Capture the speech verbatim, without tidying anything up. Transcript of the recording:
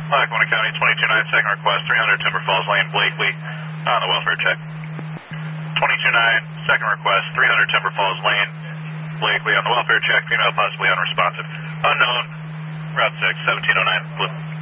Lackawanna County, twenty-two nine, second request, three hundred Timber Falls Lane, Blakely, on the welfare check. twenty-two nine, second request, three hundred Timber Falls Lane, Blakely, on the welfare check, female possibly unresponsive. Unknown, Route six, seventeen oh nine, Blue.